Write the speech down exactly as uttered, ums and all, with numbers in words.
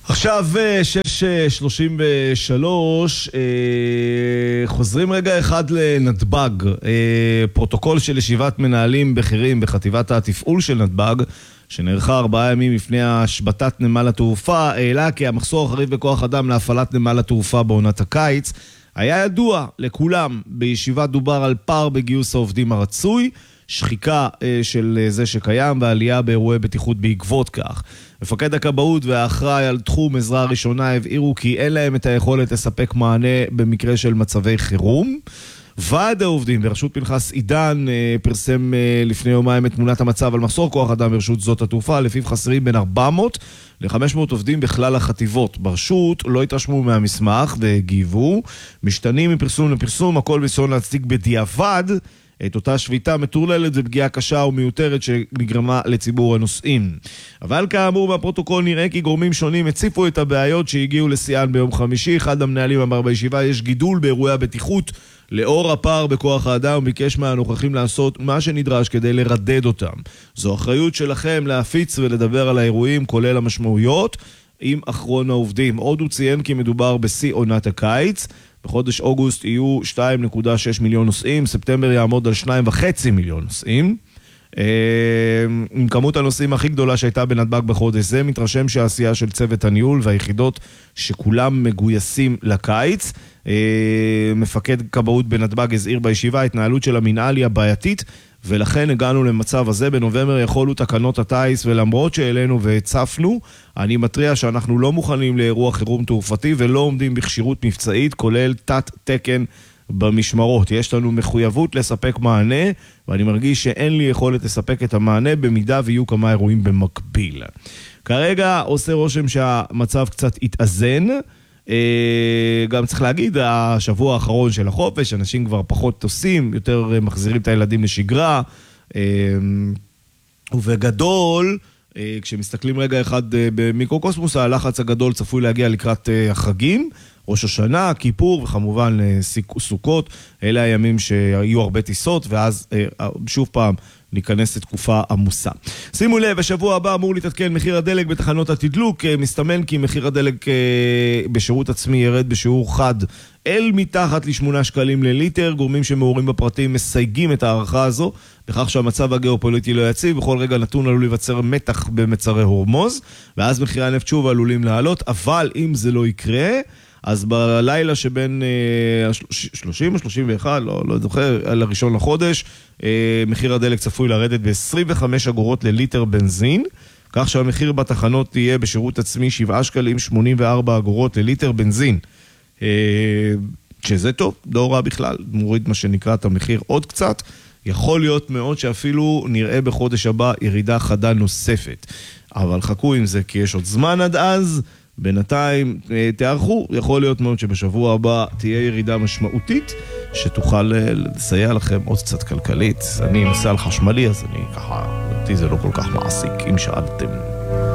עכשיו שש שלושים ושלוש, חוזרים רגע אחד לנתב"ג. פרוטוקול של ישיבת מנהלים בכירים בחטיבת התפעול של נתב"ג, שנערכה ארבעה ימים לפני השבתת נמל התעופה, העלה כי המחסור החריף בכוח אדם להפעלת נמל התעופה בעונת הקיץ. היה ידוע לכולם, בישיבה דובר על פער בגיוס העובדים הרצוי, שחיקה של זה שקיים ועלייה באירועי בטיחות בעקבות כך. מפקד הכבאות והאחראי על תחום עזרה ראשונה הבהירו כי אין להם את היכולת לספק מענה במקרה של מצבי חירום. ועד העובדים ברשות פנחס עידן פרסם לפני יומיים את תמונת המצב על מחסור כוח אדם ברשות זאת התעופה, לפיו חסרים בין ארבע מאות ל-חמש מאות עובדים בכלל החטיבות. ברשות לא התרשמו מהמסמך והגיבו, משתנים מפרסום לפרסום, הכל בניסיון להצדיק בדיעבד את אותה שביתה מטורללת ופגיעה קשה ומיותרת שנגרמה לציבור הנוסעים. אבל כאמור בפרוטוקול נראה כי גורמים שונים הציפו את הבעיות שהגיעו לשיאן ביום חמישי. אחד המנהלים אמר בישיבה, יש גידול באירועי הבטיחות לאור הפער בכוח האדם, וביקש מהנוכחים לעשות מה שנדרש כדי לרדד אותם. זו אחריות שלכם להפיץ ולדבר על האירועים כולל המשמעויות עם אחרון העובדים. עוד הוא ציין כי מדובר בשיא עונת הקיץ. בחודש אוגוסט יהיו שתיים נקודה שש מיליון נוסעים, ספטמבר יעמוד על שניים וחצי מיליון נוסעים. עם כמות הנוסעים הכי גדולה שהייתה בנתב"ג בחודש זה, מתרשם שהעשייה של צוות הניהול והיחידות שכולם מגויסים לקיץ. מפקד כבאות בנתב"ג הזהיר בישיבה, התנהלות של המנהל היא הבעייתית, ולכן הגענו למצב הזה. בנובמבר יכולו תקנות הטייס, ולמרות שאלינו והצפנו, אני מטריע שאנחנו לא מוכנים לאירוע חירום תעופתי ולא עומדים בכשירות מבצעית, כולל תת תקן במשמרות. יש לנו מחויבות לספק מענה, ואני מרגיש שאין לי יכולת לספק את המענה במידה ויהיו כמה אירועים במקביל. כרגע עושה רושם שהמצב קצת התאזן. גם צריך להגיד, השבוע האחרון של החופש, אנשים כבר פחות טוסים, יותר מחזירים את הילדים לשגרה, ובגדול, כשמסתכלים רגע אחד במיקרוקוסמוס, הלחץ הגדול צפוי להגיע לקראת החגים, ראש השנה, כיפור וכמובן סוכות. אלה הימים שיהיו הרבה טיסות, ואז שוב פעם ניכנס לתקופה עמוסה. שימו לב, בשבוע הבא אמור להתעדכן מחיר הדלק בתחנות התדלוק. מסתמן כי מחיר הדלק בשירות עצמי ירד בשיעור חד אל מתחת לשמונה שקלים לליטר. גורמים שמעורים בפרטים מסייגים את הערכה הזו בכך שהמצב הגיאופוליטי לא יציב, בכל רגע נתון עלול להיווצר מתח במצרי הורמוז, ואז מחירי הנפט שוב עלולים לעלות. אבל אם זה לא יקרה, אז בלילה שבין שלושים או שלושים ואחת, לא, לא זוכר, על הראשון לחודש, מחיר הדלק צפוי לרדת ב-עשרים וחמש אגורות לליטר בנזין, כך שהמחיר בתחנות תהיה בשירות עצמי שבעה שקלים שמונים וארבע אגורות לליטר בנזין. שזה טוב, לא רע בכלל, מוריד מה שנקרא את המחיר עוד קצת. יכול להיות מאוד שאפילו נראה בחודש הבא ירידה חדה נוספת. אבל חכו עם זה, כי יש עוד זמן עד אז. בינתיים תערכו, יכול להיות מאוד שבשבוע הבא תהיה ירידה משמעותית שתוכל לסייע לכם עוד קצת כלכלית. אני נוסע על חשמלי, אז אני ככה, אותי זה לא כל כך מעסיק אם שאלתם.